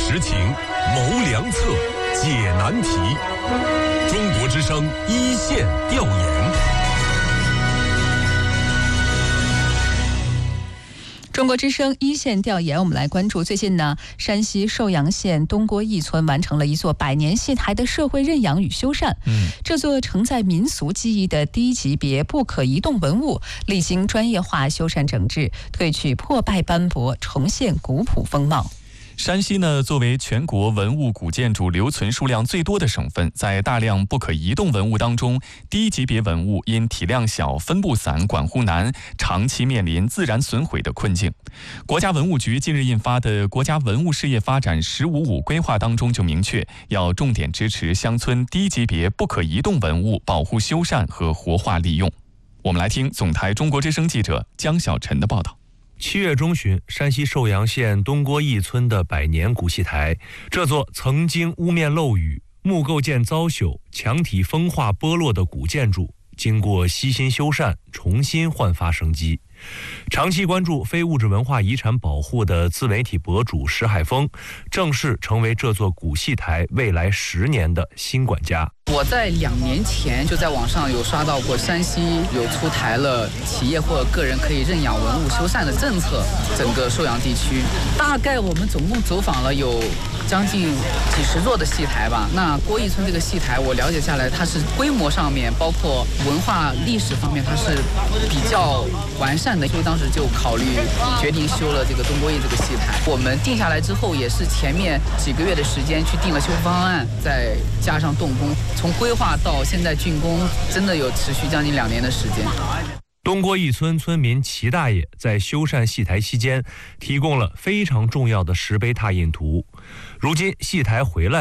实情，谋良策，解难题。中国之声一线调研。 中国之声一线调研，我们来关注最近呢，山西寿阳县东郭驿村完成了一座100年戏台的社会认养与修缮。这座承载民俗记忆的低级别不可移动文物，历经专业化修缮整治，褪去破败斑驳，重现古朴风貌。 山西呢，作为全国文物古建筑留存数量最多的省份，在大量不可移动文物当中，低级别文物因体量小、分布散、管护难，长期面临自然损毁的困境。国家文物局近日印发的《国家文物事业发展“15+5”规划》当中就明确，要重点支持乡村低级别不可移动文物保护修缮和活化利用。我们来听总台中国之声记者江小晨的报道。 7月中旬，山西寿阳县东郭驿村的100年古戏台，这座曾经屋面漏雨、木构件遭朽、墙体风化剥落的古建筑，经过悉心修缮，重新焕发生机。长期关注非物质文化遗产保护的自媒体博主石海峰，正式成为这座古戏台未来10年的新管家。 我在2年前就在网上有刷到过，山西有出台了企业或者个人可以认养文物修缮的政策，整个寿阳地区大概我们总共走访了有将近几十座的戏台吧。那郭驿村这个戏台，我了解下来，它是规模上面，包括文化历史方面，它是比较完善的，所以当时就考虑决定修了这个东郭驿这个戏台。我们定下来之后，也是前面几个月的时间去定了修复方案，再加上动工，从规划到现在竣工，真的有持续将近2年的时间。 东郭驿村村民齐大爷在修缮戏台期间，提供了非常重要的石碑拓印图。如今戏台回来